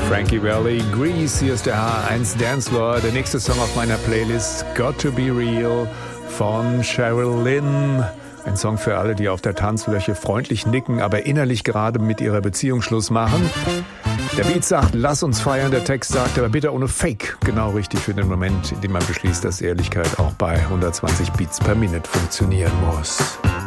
Frankie Valli, Grease, hier ist der H1 Dancefloor. Der nächste Song auf meiner Playlist, Got to Be Real von Cheryl Lynn. Ein Song für alle, die auf der Tanzfläche freundlich nicken, aber innerlich gerade mit ihrer Beziehung Schluss machen. Der Beat sagt, lass uns feiern. Der Text sagt, aber bitte ohne Fake. Genau richtig für den Moment, in dem man beschließt, dass Ehrlichkeit auch bei 120 Beats per Minute funktionieren muss.